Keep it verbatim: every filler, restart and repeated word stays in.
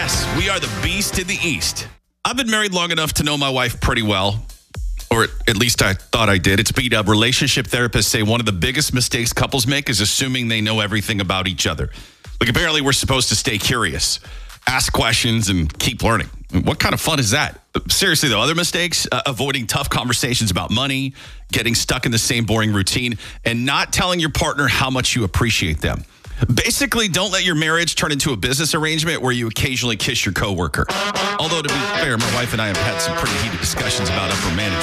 us. We are the Beast in the East. I've been married long enough to know my wife pretty well, or at least I thought I did. It's beat up. Relationship therapists say one of the biggest mistakes couples make is assuming they know everything about each other. Like, apparently we're supposed to stay curious, ask questions, and keep learning. What kind of fun is that? Seriously, though, other mistakes, uh, avoiding tough conversations about money, getting stuck in the same boring routine, and not telling your partner how much you appreciate them. Basically, don't let your marriage turn into a business arrangement where you occasionally kiss your coworker. Although, to be fair, my wife and I have had some pretty heated discussions about upper management.